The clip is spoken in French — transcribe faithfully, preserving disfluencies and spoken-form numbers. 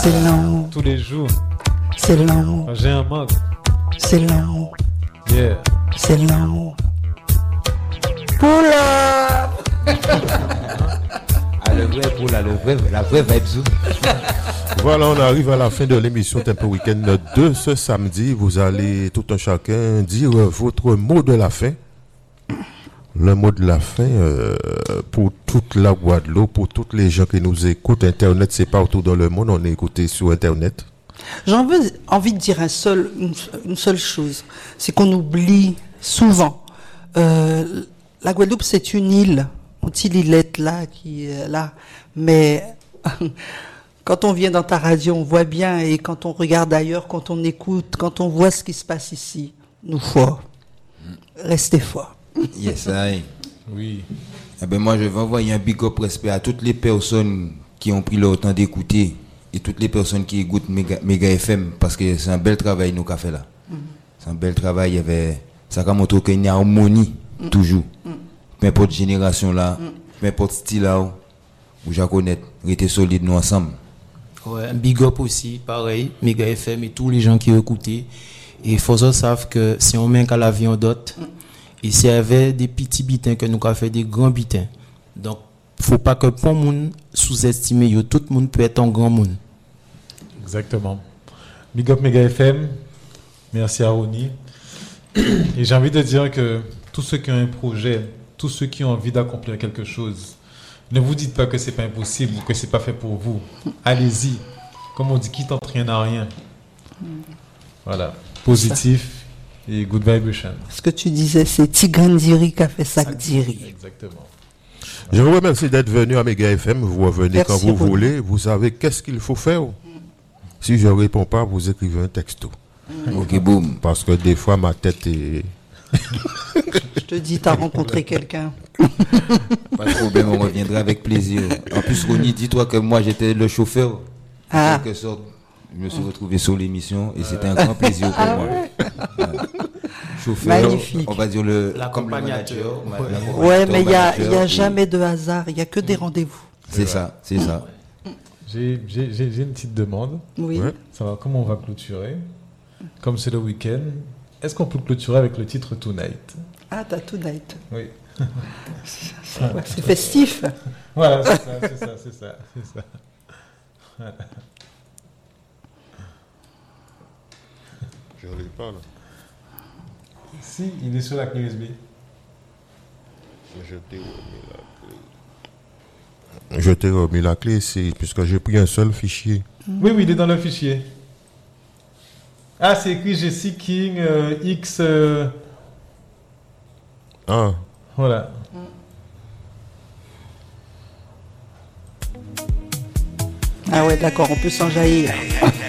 C'est l'amour. Tous les jours. C'est l'amour. J'ai un manque. C'est l'amour. Yeah. C'est l'amour. Poula. Ah, le vrai poula, le vrai, la vraie vibe zou. Voilà, on arrive à la fin de l'émission Tempo Week-end de ce samedi. Vous allez tout un chacun dire votre mot de la fin. Le mot de la fin euh, pour toute la Guadeloupe, pour toutes les gens qui nous écoutent. Internet, c'est partout dans le monde. On est écouté sur Internet. J'en veux envie de dire un seul, une, une seule chose. C'est qu'on oublie souvent. Euh, la Guadeloupe, c'est une île. Une petite îlette là, qui est là. Mais quand on vient dans ta radio, on voit bien. Et quand on regarde ailleurs, quand on écoute, quand on voit ce qui se passe ici, nous forts. Restez forts. Yes, aïe. Oui. Eh ben moi, je vais envoyer un big up respect à toutes les personnes qui ont pris le temps d'écouter et toutes les personnes qui écoutent Méga, Méga F M parce que c'est un bel travail nous qu'a fait là. Mm-hmm. C'est un bel travail. Il y avait, ça a montré qu'il y a une harmonie mm-hmm. toujours. Mm-hmm. Peu importe génération là, mm-hmm. peu importe style là, où j'ai connais, rester solide nous ensemble. Ouais, un big up aussi, pareil, Méga F M et tous les gens qui écoutaient. Et il faut que savent que si on met qu'à la vie en dot, mm-hmm. et s'il y avait des petits bitins que nous avons fait des grands bitins. Donc, il ne faut pas que pour le monde sous-estime, tout le monde peut être un grand monde. Exactement. Big up Méga F M. Merci à Ronnie. Et j'ai envie de dire que tous ceux qui ont un projet, tous ceux qui ont envie d'accomplir quelque chose, ne vous dites pas que ce n'est pas impossible ou que ce n'est pas fait pour vous. Allez-y. Comme on dit, qui tente rien à rien. Voilà. Positif. Et good vibration. Ce que tu disais, c'est Tigran Diri qui a fait ça que Diri. Exactement. Je vous remercie d'être venu à Méga F M. Vous revenez Merci quand vous beaucoup. voulez. Vous savez qu'est-ce qu'il faut faire. Si je ne réponds pas, vous écrivez un texto. Mm. Ok, boum. Parce que des fois, ma tête est... Je te dis, tu as rencontré quelqu'un. Pas de problème, on reviendra avec plaisir. En plus, Ronnie, dis-toi que moi, j'étais le chauffeur. Ah. En quelque sorte. Je me suis retrouvé sur l'émission et c'était un grand plaisir pour ah moi. Ouais. Ouais. Chauffeur, magnifique. On va dire le l'accompagnateur. Ouais, ouais mais il n'y a, a jamais de hasard, il n'y a que des rendez-vous. C'est ça, c'est ça. J'ai, j'ai, j'ai une petite demande. Oui. Ouais. Ça va, comment on va clôturer? Comme c'est le week-end, est-ce qu'on peut clôturer avec le titre Tonight? Ah, t'as Tonight. Oui. c'est, ouais, c'est festif. Voilà, c'est ça, c'est ça, c'est ça. C'est ça. Voilà. Je n'arrive pas là. Si, il est sur la clé U S B. Je t'ai remis la clé. Je t'ai remis la clé, c'est puisque j'ai pris un seul fichier. Oui, oui, il est dans le fichier. Ah, c'est écrit Jessie King euh, X. Euh... Ah. Voilà. Ah ouais, d'accord, on peut s'enjaillir.